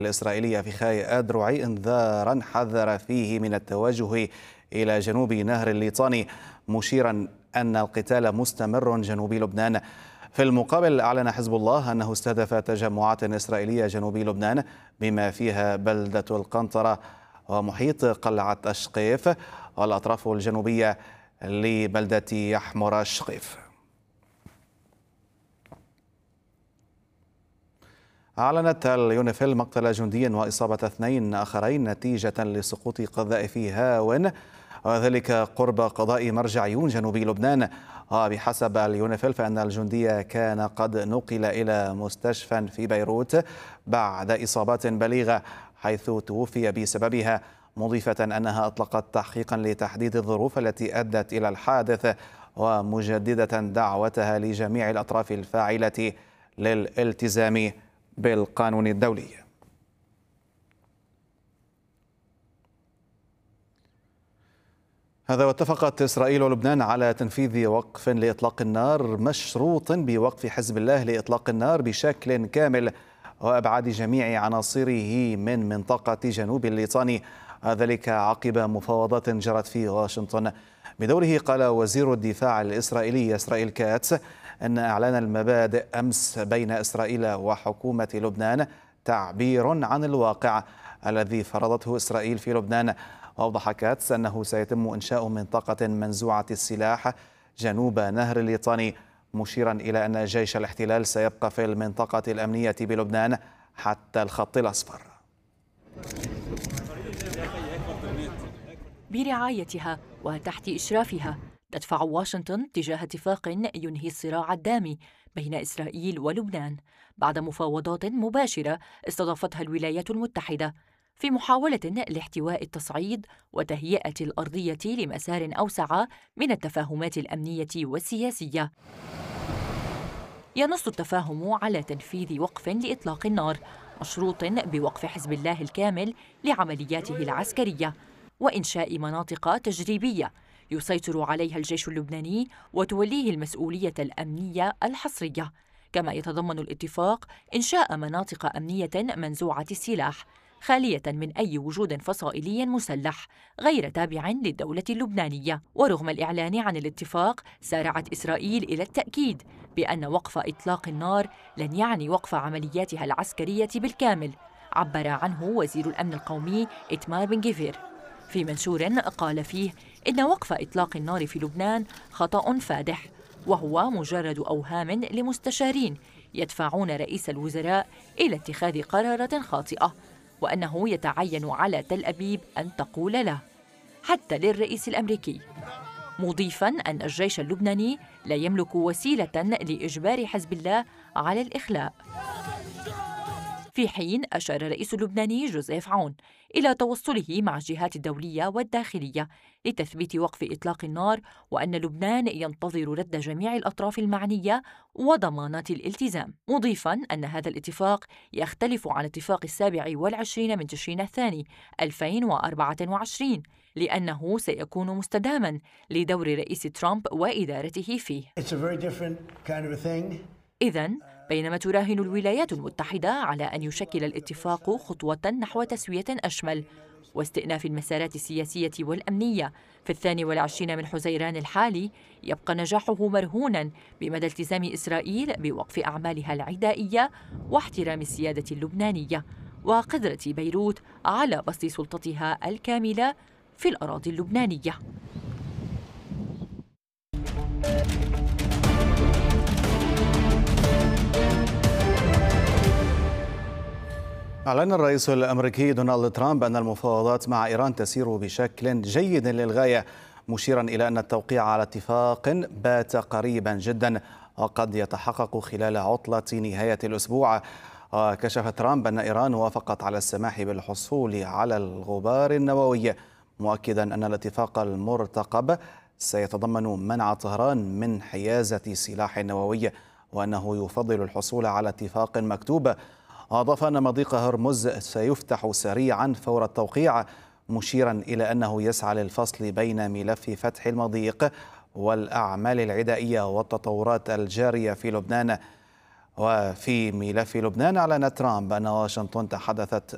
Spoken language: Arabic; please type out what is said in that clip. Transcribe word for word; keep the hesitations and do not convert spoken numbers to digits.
الإسرائيلي أفيخاي أدروعي إنذارا حذر فيه من التوجه إلى جنوب نهر الليطاني، مشيرا أن القتال مستمر جنوب لبنان. في المقابل أعلن حزب الله أنه استهدف تجمعات إسرائيلية جنوب لبنان بما فيها بلدة القنطرة ومحيط قلعة أشقيف والأطراف الجنوبية لبلدة يحمر الشقيف. أعلنت اليونيفيل مقتل جندي وإصابة اثنين آخرين نتيجة لسقوط قذائف هاون، وذلك قرب قضاء مرجع يون جنوب لبنان. وبحسب اليونيفيل فإن الجندي كان قد نقل إلى مستشفى في بيروت بعد إصابات بليغة حيث توفي بسببها، مضيفة أنها أطلقت تحقيقا لتحديد الظروف التي أدت إلى الحادث، ومجددة دعوتها لجميع الأطراف الفاعلة للالتزام بالقانون الدولي. هذا واتفقت إسرائيل ولبنان على تنفيذ وقف لإطلاق النار مشروط بوقف حزب الله لإطلاق النار بشكل كامل وأبعاد جميع عناصره من منطقة جنوب الليطاني، ذلك عقب مفاوضات جرت في واشنطن. بدوره قال وزير الدفاع الإسرائيلي إسرائيل كاتس أن إعلان المبادئ أمس بين إسرائيل وحكومة لبنان تعبير عن الواقع الذي فرضته إسرائيل في لبنان. وأوضح كاتس أنه سيتم إنشاء منطقة منزوعة السلاح جنوب نهر الليطاني، مشيرا إلى أن جيش الاحتلال سيبقى في المنطقة الأمنية بلبنان حتى الخط الأصفر. برعايتها وتحت إشرافها تدفع واشنطن تجاه اتفاق ينهي الصراع الدامي بين إسرائيل ولبنان بعد مفاوضات مباشرة استضافتها الولايات المتحدة في محاولة لاحتواء التصعيد وتهيئة الأرضية لمسار أوسع من التفاهمات الأمنية والسياسية. ينص التفاهم على تنفيذ وقف لإطلاق النار مشروط بوقف حزب الله الكامل لعملياته العسكرية وإنشاء مناطق تجريبية يسيطر عليها الجيش اللبناني وتوليه المسؤولية الأمنية الحصرية. كما يتضمن الاتفاق إنشاء مناطق أمنية منزوعة السلاح خالية من أي وجود فصائلي مسلح غير تابع للدولة اللبنانية. ورغم الإعلان عن الاتفاق سارعت إسرائيل إلى التأكيد بأن وقف إطلاق النار لن يعني وقف عملياتها العسكرية بالكامل، عبر عنه وزير الأمن القومي إتمار بن جفير في منشور قال فيه إن وقف إطلاق النار في لبنان خطأ فادح، وهو مجرد أوهام لمستشارين يدفعون رئيس الوزراء إلى اتخاذ قرارات خاطئة، وأنه يتعين على تل أبيب أن تقول له حتى للرئيس الأمريكي، مضيفاً أن الجيش اللبناني لا يملك وسيلة لإجبار حزب الله على الإخلاء. في حين أشار الرئيس اللبناني جوزيف عون إلى توصله مع الجهات الدولية والداخلية لتثبيت وقف إطلاق النار، وأن لبنان ينتظر رد جميع الأطراف المعنية وضمانات الالتزام، مضيفاً أن هذا الاتفاق يختلف عن اتفاق السابع والعشرين من تشرين الثاني ألفين وأربعة وعشرين لأنه سيكون مستداما لدور رئيس ترامب وإدارته فيه. إذن بينما تراهن الولايات المتحدة على أن يشكل الاتفاق خطوة نحو تسوية أشمل واستئناف المسارات السياسية والأمنية في الثاني والعشرين من حزيران الحالي، يبقى نجاحه مرهونا بمدى التزام إسرائيل بوقف أعمالها العدائية واحترام السيادة اللبنانية وقدرة بيروت على بسط سلطتها الكاملة في الأراضي اللبنانية. أعلن الرئيس الأمريكي دونالد ترامب أن المفاوضات مع إيران تسير بشكل جيد للغاية، مشيرا إلى أن التوقيع على اتفاق بات قريبا جدا وقد يتحقق خلال عطلة نهاية الأسبوع. وكشف ترامب أن إيران وافقت على السماح بالحصول على الغبار النووي، مؤكدا أن الاتفاق المرتقب سيتضمن منع طهران من حيازة سلاح نووي، وأنه يفضل الحصول على اتفاق مكتوب. أضاف أن مضيق هرمز سيفتح سريعا فور التوقيع، مشيرا إلى أنه يسعى للفصل بين ملف فتح المضيق والأعمال العدائية والتطورات الجارية في لبنان. وفي ملف لبنان أعلن ترامب أن واشنطن تحدثت